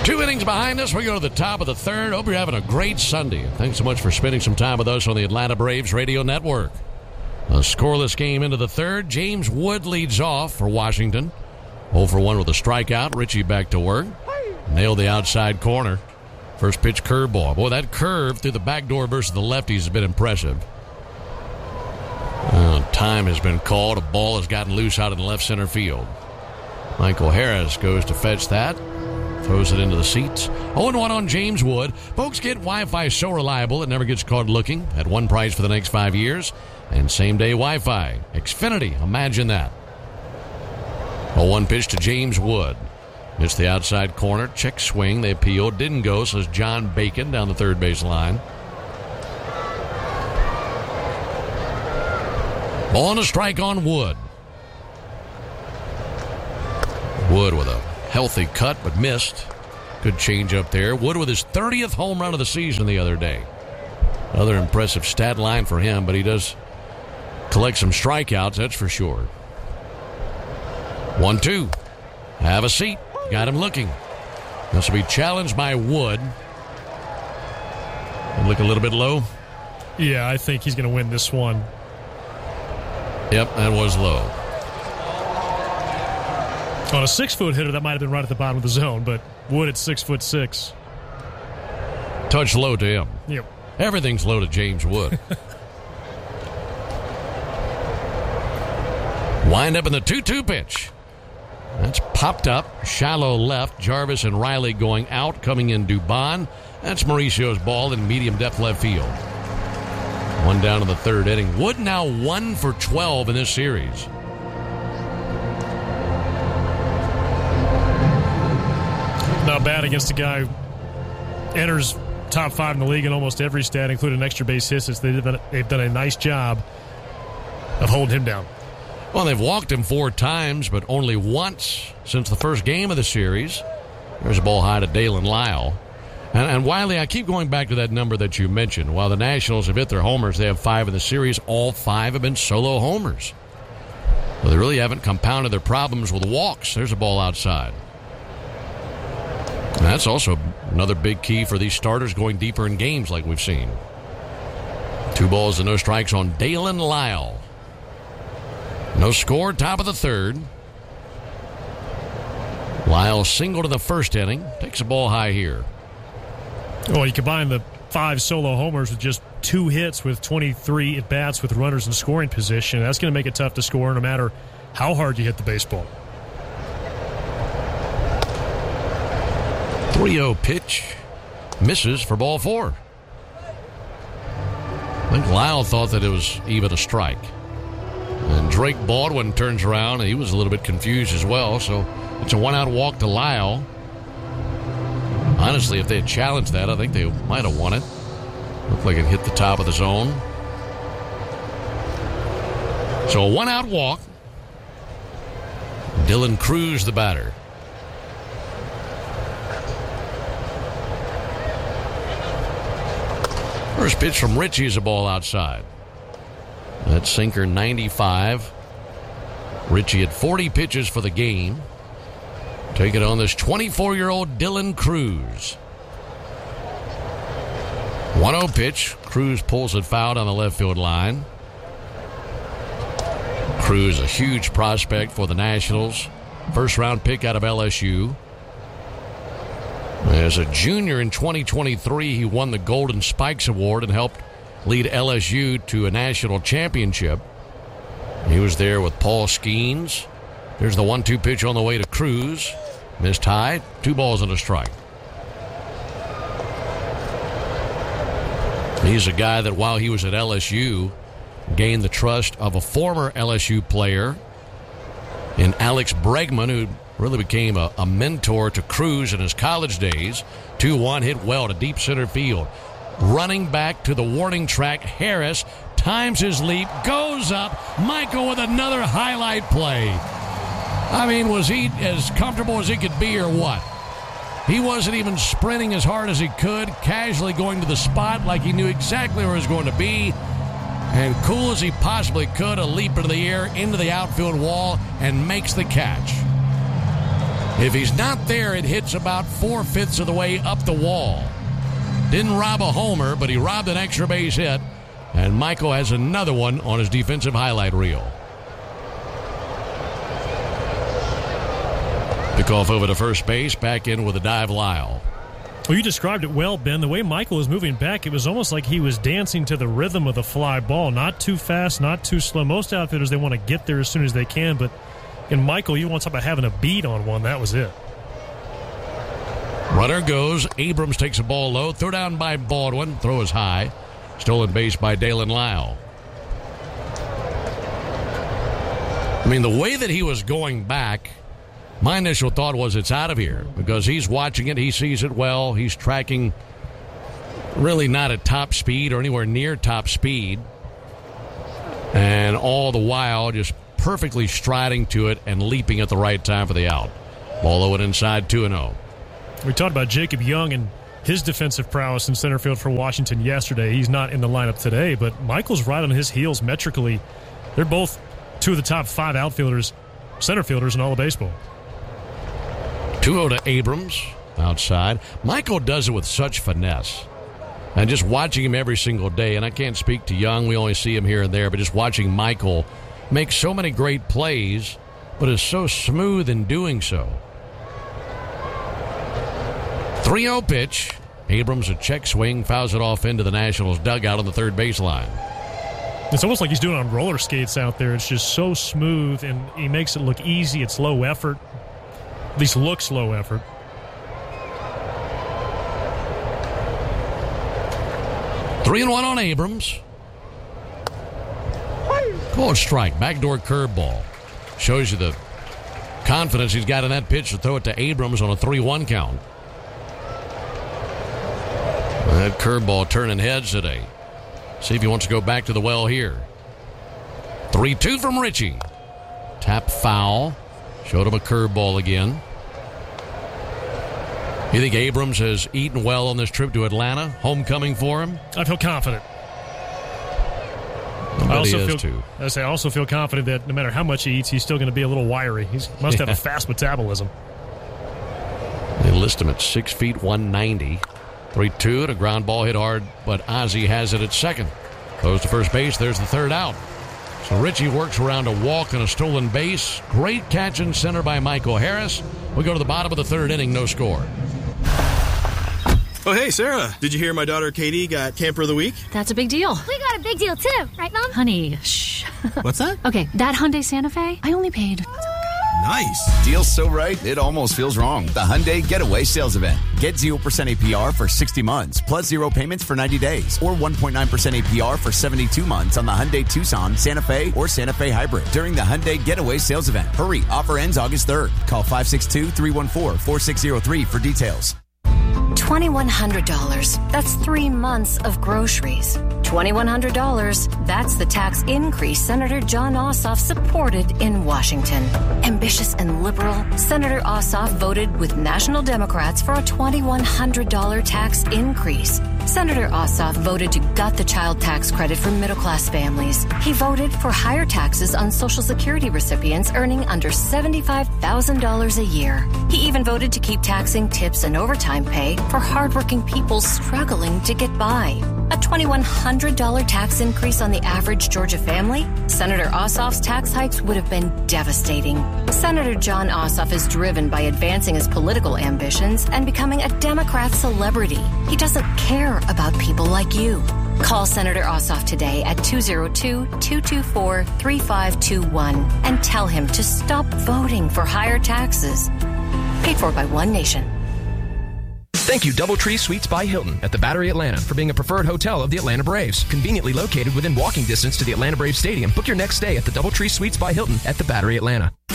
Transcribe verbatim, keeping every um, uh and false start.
Two innings behind us. We go to the top of the third. Hope you're having a great Sunday. Thanks so much for spending some time with us on the Atlanta Braves Radio Network. A scoreless game into the third. James Wood leads off for Washington. oh for one with a strikeout. Richie back to work. Nailed the outside corner. First pitch curveball. Boy, that curve through the back door versus the lefties has been impressive. Uh, time has been called. A ball has gotten loose out in left center field. Michael Harris goes to fetch that. Throws it into the seats. oh and one on James Wood. Folks, get Wi-Fi so reliable it never gets caught looking. At one price for the next five years. And same-day Wi-Fi. Xfinity. Imagine that. oh one pitch to James Wood. Missed the outside corner. Check swing. They appealed. Didn't go, says John Bacon down the third base line. Ball and a strike on Wood. Wood with a healthy cut, but missed. Good change up there. Wood with his thirtieth home run of the season the other day. Another impressive stat line for him, but he does collect some strikeouts, that's for sure. one two. Have a seat. Got him looking. This will be challenged by Wood. Look a little bit low. Yeah, I think he's going to win this one. Yep, that was low. On a six-foot hitter, that might have been right at the bottom of the zone, but Wood at six foot six. Touch low to him. Yep. Everything's low to James Wood. Wind up in the two two pitch. That's popped up. Shallow left. Jarvis and Riley going out. Coming in Dubon. That's Mauricio's ball in medium depth left field. One down in the third inning. Wood now one for twelve in this series. Not bad against a guy who enters top five in the league in almost every stat, including extra base hits. They've done, they've done a nice job of holding him down. Well, they've walked him four times, but only once since the first game of the series. There's a ball high to Dalen Lyle. And, and Wiley, I keep going back to that number that you mentioned. While the Nationals have hit their homers, they have five in the series. All five have been solo homers. Well, they really haven't compounded their problems with walks. There's a ball outside. And that's also another big key for these starters going deeper in games like we've seen. Two balls and no strikes on Dalen Lyle. No score, top of the third. Lyle singled in the first inning. Takes a ball high here. Well, you combine the five solo homers with just two hits with twenty-three at-bats with runners in scoring position. That's going to make it tough to score no matter how hard you hit the baseball. three oh pitch. Misses for ball four. I think Lyle thought that it was even a strike. And Drake Baldwin turns around, and he was a little bit confused as well. So it's a one-out walk to Lyle. Honestly, if they had challenged that, I think they might have won it. Looked like it hit the top of the zone. So a one-out walk. Dylan Cruz, the batter. First pitch from Richie is a ball outside. That sinker ninety-five. Richie had forty pitches for the game. Take it on this twenty-four-year-old Dylan Cruz. one oh pitch. Cruz pulls it foul on the left field line. Cruz, a huge prospect for the Nationals. First-round pick out of L S U. As a junior in twenty twenty-three, he won the Golden Spikes Award and helped lead L S U to a national championship. He was there with Paul Skeens. There's the one two pitch on the way to Cruz. Missed high. Two balls and a strike. He's a guy that while he was at L S U gained the trust of a former L S U player in Alex Bregman, who really became a, a mentor to Cruz in his college days. two one hit well to deep center field. Running back to the warning track, Harris times his leap, goes up. Michael with another highlight play. I mean, was he as comfortable as he could be or what? He wasn't even sprinting as hard as he could, casually going to the spot like he knew exactly where he was going to be. And cool as he possibly could, a leap into the air, into the outfield wall, and makes the catch. If he's not there, it hits about four-fifths of the way up the wall. Didn't rob a homer, but he robbed an extra base hit. And Michael has another one on his defensive highlight reel. Pick off over to first base, back in with a dive, Lyle. Well, you described it well, Ben. The way Michael was moving back, it was almost like he was dancing to the rhythm of the fly ball. Not too fast, not too slow. Most outfielders, they want to get there as soon as they can, but in Michael, you want to talk about having a beat on one. That was it. Runner goes. Abrams takes a ball low. Throw down by Baldwin. Throw is high. Stolen base by Dalen Lyle. I mean, the way that he was going back, my initial thought was it's out of here because he's watching it. He sees it well. He's tracking really not at top speed or anywhere near top speed. And all the while just perfectly striding to it and leaping at the right time for the out. Ball low and inside, two and oh. We talked about Jacob Young and his defensive prowess in center field for Washington yesterday. He's not in the lineup today, but Michael's right on his heels metrically. They're both two of the top five outfielders, center fielders in all of baseball. two oh to Abrams outside. Michael does it with such finesse. And just watching him every single day, and I can't speak to Young, we only see him here and there, but just watching Michael make so many great plays, but is so smooth in doing so. three oh pitch. Abrams a check swing, fouls it off into the Nationals dugout on the third baseline. It's almost like he's doing it on roller skates out there. It's just so smooth, and he makes it look easy. It's low effort. At least looks low effort. Three and one on Abrams. Called strike. Backdoor curveball. Shows you the confidence he's got in that pitch to throw it to Abrams on a three one count. That curveball turning heads today. See if he wants to go back to the well here. three two from Richie. Tap foul. Showed him a curveball again. You think Abrams has eaten well on this trip to Atlanta? Homecoming for him? I feel confident. I also feel, too. I say I also feel confident that no matter how much he eats, he's still going to be a little wiry. He must yeah. have a fast metabolism. They list him at six feet one ninety. three two and a ground ball hit hard, but Ozzie has it at second. Goes to first base. There's the third out. So Richie works around a walk and a stolen base. Great catch in center by Michael Harris. We go to the bottom of the third inning. No score. Oh, hey, Sarah. Did you hear my daughter Katie got Camper of the Week? That's a big deal. We got a big deal, too. Right, Mom? Honey, shh. What's that? Okay, that Hyundai Santa Fe, I only paid... Nice. Deal's so right, it almost feels wrong. The Hyundai Getaway Sales Event. Get zero percent A P R for sixty months, plus zero payments for ninety days, or one point nine percent A P R for seventy-two months on the Hyundai Tucson, Santa Fe, or Santa Fe Hybrid during the Hyundai Getaway Sales Event. Hurry, offer ends August third. Call five six two, three one four, four six zero three for details. twenty-one hundred dollars. That's three months of groceries. twenty-one hundred dollars. That's the tax increase Senator Jon Ossoff supported in Washington. Ambitious and liberal, Senator Ossoff voted with national Democrats for a twenty-one hundred dollars tax increase. Senator Ossoff voted to gut the child tax credit for middle-class families. He voted for higher taxes on Social Security recipients earning under seventy-five thousand dollars a year. He even voted to keep taxing tips and overtime pay for hardworking people struggling to get by. A twenty-one hundred dollars tax increase on the average Georgia family? Senator Ossoff's tax hikes would have been devastating. Senator Jon Ossoff is driven by advancing his political ambitions and becoming a Democrat celebrity. He doesn't care about people like you. Call Senator Ossoff today at two oh two, two two four, three five two one and tell him to stop voting for higher taxes. Paid for by One Nation. Thank you, Doubletree Suites by Hilton at the Battery Atlanta, for being a preferred hotel of the Atlanta Braves. Conveniently located within walking distance to the Atlanta Braves Stadium, book your next stay at the Doubletree Suites by Hilton at the Battery Atlanta.